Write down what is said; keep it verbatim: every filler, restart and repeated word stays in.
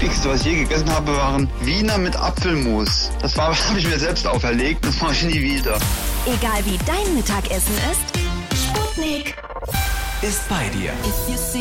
ekligste, was ich je gegessen habe, waren Wiener mit Apfelmus. Das war, habe ich mir selbst auferlegt, das mache ich nie wieder. Egal wie dein Mittagessen ist, Sputnik ist bei dir.